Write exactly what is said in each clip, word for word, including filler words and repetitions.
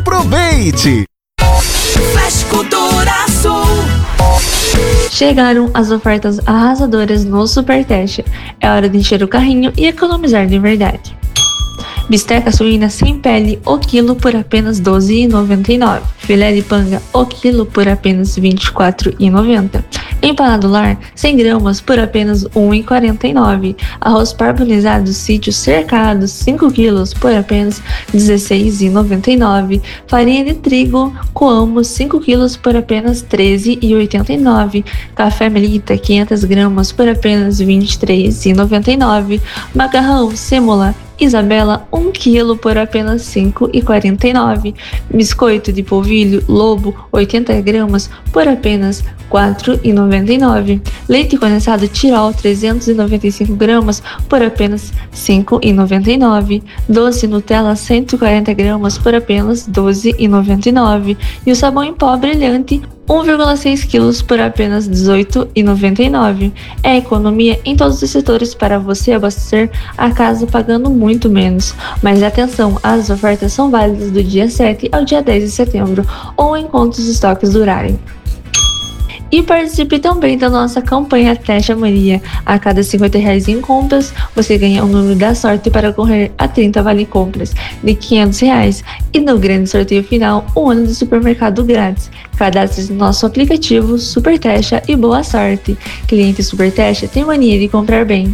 Aproveite! Flash Cultura Sul. Chegaram as ofertas arrasadoras no Superteste. É hora de encher o carrinho e economizar de verdade. Bisteca suína sem pele, o quilo por apenas doze reais e noventa e nove centavos. Filé de panga, o quilo por apenas vinte e quatro reais e noventa centavos. Empanado lar, cem gramas por apenas um real e quarenta e nove centavos. Arroz parbolizado sítio cercado, cinco quilos por apenas dezesseis reais e noventa e nove centavos. Farinha de trigo Coamo, cinco quilos por apenas treze reais e oitenta e nove centavos. Café Melita, quinhentas gramas por apenas vinte e três reais e noventa e nove centavos. Macarrão Sêmola Isabela, um quilo por apenas cinco reais e quarenta e nove centavos. Biscoito de polvilho Lobo, oitenta gramas por apenas quatro reais e noventa e nove centavos. Leite condensado Tirol, trezentos e noventa e cinco gramas por apenas cinco reais e noventa e nove centavos. Doce Nutella, cento e quarenta gramas por apenas doze reais e noventa e nove centavos. E o sabão em pó brilhante, um vírgula seis quilos por apenas dezoito reais e noventa e nove centavos. É economia em todos os setores para você abastecer a casa pagando muito menos. Mas atenção, as ofertas são válidas do dia sete ao dia dez de setembro ou enquanto os estoques durarem. E participe também da nossa campanha Teste a Mania. A cada cinquenta reais em compras, você ganha o número da sorte para concorrer a trinta vale compras de quinhentos reais. E no grande sorteio final, um ano de supermercado grátis. Cadastre-se no nosso aplicativo Superteste e boa sorte. Cliente Superteste tem mania de comprar bem.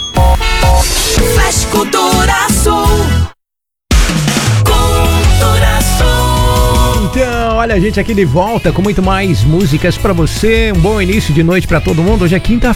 Flash Cultura Sul. Então, olha a gente aqui de volta com muito mais músicas pra você. Um bom início de noite pra todo mundo. Hoje é quinta-feira.